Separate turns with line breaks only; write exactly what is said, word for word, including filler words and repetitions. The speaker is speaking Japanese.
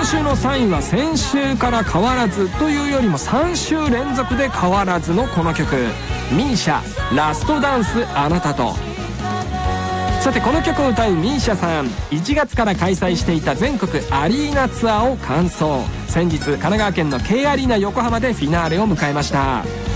週のさんいは先週から変わらずというよりもさん週連続で変わらずのこの曲、ミーシャラストダンスあなたと。さてこの曲を歌うミーシャさん、いちがつから開催していた全国アリーナツアーを完走。先日神奈川県の K アリーナ横浜でフィナーレを迎えました。